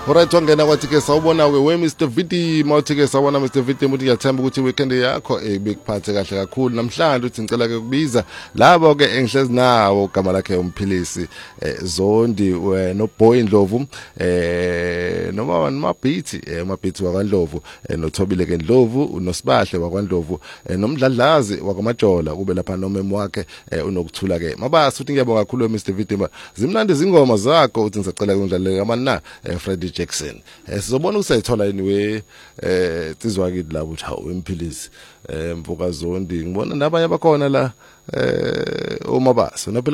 Alright, wangena kwathi ke sawubona ke we Mr Viti mawuthi ke sawubona Mr Viti ukuthi ngiyathemba ukuthi weekend yakho bekuphathe kahle kakhulu namhlanje uthi ngicela ke kubiza labo ke engihlezi nawo igama lakhe umphilisi Zondi no Boy Ndlovu noma mabhithi mabhithi wakwaNdlovu noThobile ke Ndlovu uNosibahle wakwaNdlovu nomdladlazi wakwaMajola kube lapha nomema wakhe unokuthula ke mabasi uthi ngiyabonga kakhulu Mr Viti zimnandi izingoma zakho uthi ngisacela ukudlalela kamana Freddie Jackson sizobona usayithola anyway sizwa kithi la ukuthi hawu emphilisi Mvuka Zondi ngibona nabanye abakhona la omabasa